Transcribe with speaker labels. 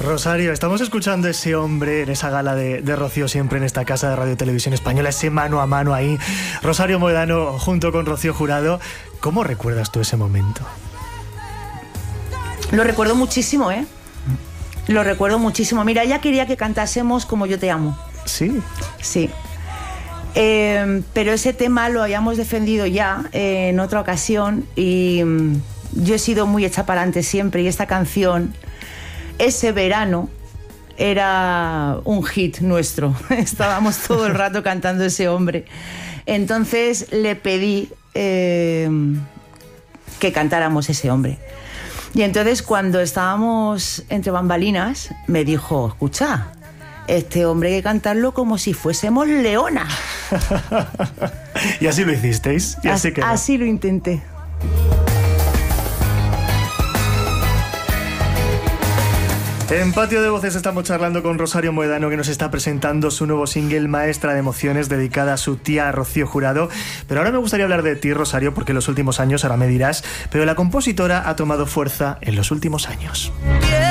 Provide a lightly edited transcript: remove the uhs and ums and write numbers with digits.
Speaker 1: Rosario, estamos escuchando ese hombre en esa gala de Rocío siempre en esta casa de Radio Televisión Española, ese mano a mano ahí. Rosario Moedano junto con Rocío Jurado. ¿Cómo recuerdas tú ese momento?
Speaker 2: Lo recuerdo muchísimo, ¿eh? Lo recuerdo muchísimo. Mira, ella quería que cantásemos Como yo te amo.
Speaker 1: ¿Sí?
Speaker 2: Sí. Pero ese tema lo habíamos defendido ya en otra ocasión y yo he sido muy hecha para adelante siempre, y esta canción, ese verano, era un hit nuestro. Estábamos todo el rato cantando ese hombre. Entonces le pedí que cantáramos ese hombre. Y entonces cuando estábamos entre bambalinas me dijo, escucha, este hombre hay que cantarlo como si fuésemos Leona.
Speaker 1: Y así lo hicisteis. Y así quedó.
Speaker 2: Así lo intenté.
Speaker 1: En Patio de Voces estamos charlando con Rosario Moedano, que nos está presentando su nuevo single Maestra de Emociones, dedicada a su tía Rocío Jurado. Pero ahora me gustaría hablar de ti, Rosario, porque en los últimos años, ahora me dirás, pero la compositora ha tomado fuerza en los últimos años.